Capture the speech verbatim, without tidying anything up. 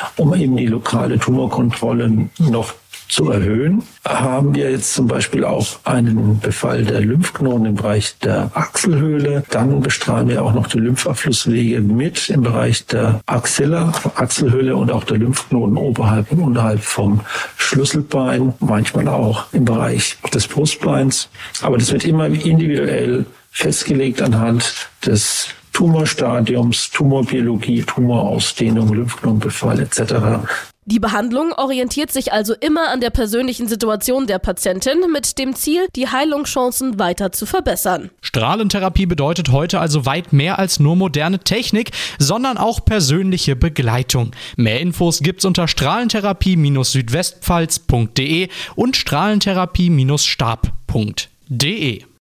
um eben die lokale Tumorkontrolle noch zu erhöhen, haben wir jetzt zum Beispiel auch einen Befall der Lymphknoten im Bereich der Achselhöhle. Dann bestrahlen wir auch noch die Lymphabflusswege mit im Bereich der Axilla, Achselhöhle und auch der Lymphknoten oberhalb und unterhalb vom Schlüsselbein, manchmal auch im Bereich des Brustbeins. Aber das wird immer individuell festgelegt anhand des Tumorstadiums, Tumorbiologie, Tumorausdehnung, Lymphknotenbefall et cetera. Die Behandlung orientiert sich also immer an der persönlichen Situation der Patientin mit dem Ziel, die Heilungschancen weiter zu verbessern. Strahlentherapie bedeutet heute also weit mehr als nur moderne Technik, sondern auch persönliche Begleitung. Mehr Infos gibt's unter strahlentherapie Südwestpfalz punkt de und strahlentherapie Stab punkt de.